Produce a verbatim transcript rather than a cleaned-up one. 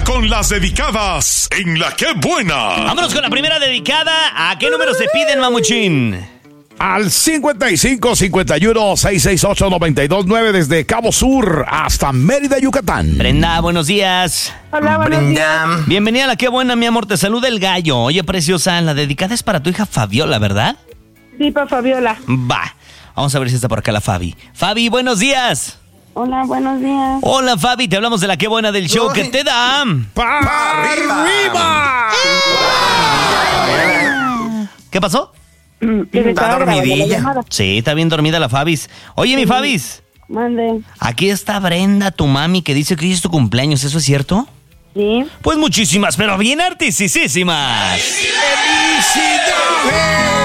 ahora con las dedicadas en La Qué Buena. Vámonos con la primera dedicada. ¿A qué número se piden, mamuchín? Al cincuenta y cinco, cincuenta y uno, seiscientos sesenta y ocho, noventa y dos nueve desde Cabo Sur hasta Mérida, Yucatán. Brenda, buenos días. Hola, buenos Brenda. días. Bienvenida a La Qué Buena, mi amor. Te saluda el gallo. Oye, preciosa, la dedicada es para tu hija Fabiola, ¿verdad? Sí, para Fabiola. Va. Vamos a ver si está por acá la Fabi. Fabi, buenos días. Hola, buenos días. Hola, Fabi. Te hablamos de La Qué Buena del show. Uy. ¿Qué te da? ¡Para arriba! ¿Qué pasó? Que se Está estaba grabando la dormidilla. llamada. Sí, está bien dormida la Fabis. Oye, mi Fabis. Mande. Aquí está Brenda, tu mami, que dice que hoy es tu cumpleaños. ¿Eso es cierto? Sí. Pues muchísimas, pero bien artistísimas. ¡Felicidades!